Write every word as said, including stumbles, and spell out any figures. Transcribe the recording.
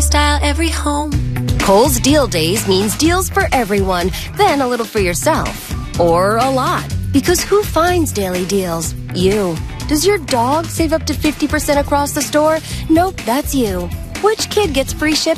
style, every home. Kohl's Deal Days means deals for everyone, then a little for yourself. Or a lot. Because who finds daily deals? You. Does your dog save up to fifty percent across the store? Nope, that's you. Which kid gets free shipping?